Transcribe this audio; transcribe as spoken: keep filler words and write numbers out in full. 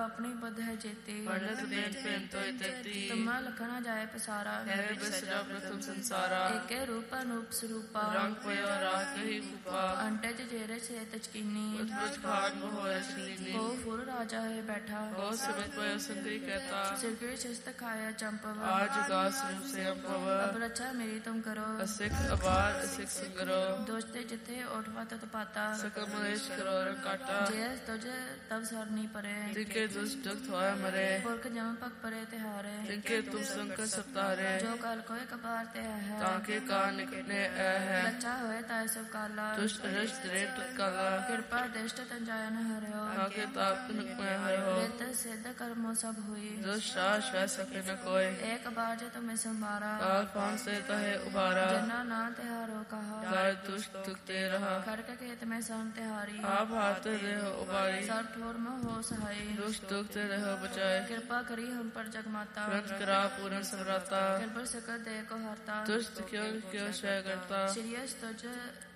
ਆਪਣੀ ਬੁੱਧ ਹੈ ਜੇਤੀ ਪੰਡਤ ਬੇਨ ਭੇਨ ਤੋਇ ਤੇਤੀ ਤੁਮਾ ਲਖਣਾ ਜਾਏ ਪਸਾਰਾ ਹੈ ਬਿਸਰਾ ਪ੍ਰਥਮ ਸੰਸਾਰਾ ਏਕੇ ਰੂਪ ਅਨੂਪ ਸਰੂਪਾ ਰੰਗ ਪਇਓ ਰਾਹ ਕਹੀ ਭੂਪਾ ਅੰਟਜ ਜੇਰੇ ਸੇ ਤਚਕੀਨੀ ਉਤਪਜ ਖਾਨ ਹੋਇ ਸ਼ਲੀਨੀ ਕੋ ਫੁਰ ਰਾਜਾ ਹੈ ਬੈਠਾ ਕੋ ਸਮਿਤ ਪਇਓ ਸੰਗਰੀ ਕਹਿਤਾ ਸਿਰਗਿ ਸ਼ਿਸਤ ਖਾਇਆ ਚੰਪਵ आज गास रूप से अम्भव ਅਬ ਰੱਛਾ ਮੇਰੀ ਤੁਮ ਕਰੋ असिख अबार असिख संगरो ਦੋਸਤੇ ਜਿਥੇ ਉਠਵਾ ਤਤ ਪਾਤਾ सकल महेश करो काटा ਜੇ ਤੁਝ ਤਬ ਸਰਨੀ ਪਰੇ तिनके दुष्ट दुख होय मरे ਪੁਰਖ ਜਮ ਪਗ ਪਰੇ ਤਿਹਾਰੇ तिनके तुम संकट सप्तारे ਜੋ ਕਾਲ ਕੋਇ ਕਬਾਰ ਤੇ ਹੈ ताके का निकटने ऐ है ਬੱਚਾ ਹੋਏ ਤਾਇ ਸਭ ਕਾਲਾ दुष्ट रष्ट रेट काला ਕਿਰਪਾ ਦਿਸ਼ਟ ਤੰਜਾਇਨ ਹਰਿਓ ताके ताप नुक में हर हो ਰਿਤ ਸਿੱਧ ਕਰਮੋ ਸਭ ਹੋਈ दुष्ट शास वह सके न कोई ਏਕ ਬਾਰ ਜੇ ਤੁਮੇ ਸੰਭਾਰਾ काल पान से तहे उबारा ਜਨਾ ਨਾ ਤਿਹਾਰੋ ਕਹਾ गाय दुष्ट दुखते रहा ਖੜਕ ਕੇਤ ਮੈਂ ਸੰ ਤਿਹਾਰੀ आप हाथ रहो उबारी ਸਰ ਠੋਰ ਮੋ ਹੋ ਸਹਾਈ दुष्ट दुखते रहो बचाए ਕਿਰਪਾ ਕਰੀ ਹਮ ਪਰ ਜਗ ਮਾਤਾ ग्रंथ करा पूर्ण समराता ਕਿਰਪਾ ਸਕਤ ਦੇ ਕੋ ਹਰਤਾ दुष्ट क्यों क्यों शय करता श्रीयस तुझ